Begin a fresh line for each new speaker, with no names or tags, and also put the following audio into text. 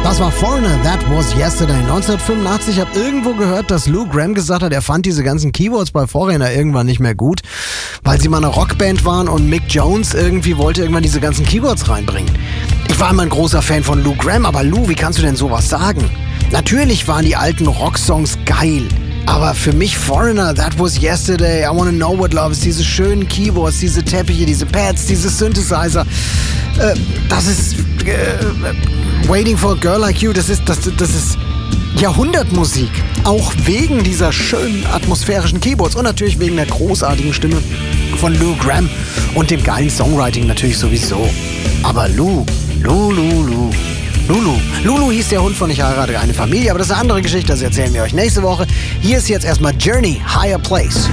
Das war Foreigner, That Was Yesterday. 1985, ich habe irgendwo gehört, dass Lou Gramm gesagt hat, er fand diese ganzen Keyboards bei Foreigner irgendwann nicht mehr gut, weil sie mal eine Rockband waren und Mick Jones irgendwie wollte irgendwann diese ganzen Keyboards reinbringen. Ich war immer ein großer Fan von Lou Gramm, aber Lou, wie kannst du denn sowas sagen? Natürlich waren die alten Rocksongs geil. Aber für mich Foreigner, That Was Yesterday, I Wanna Know What Love Is, diese schönen Keyboards, diese Teppiche, diese Pads, diese Synthesizer, das ist Waiting for a Girl Like You, das ist Jahrhundertmusik. Auch wegen dieser schönen atmosphärischen Keyboards und natürlich wegen der großartigen Stimme von Lou Gramm und dem geilen Songwriting natürlich sowieso. Aber Lulu hieß der Hund von Ich heirate eine Familie, aber das ist eine andere Geschichte, das erzählen wir euch nächste Woche. Hier ist jetzt erstmal Journey, Higher Place.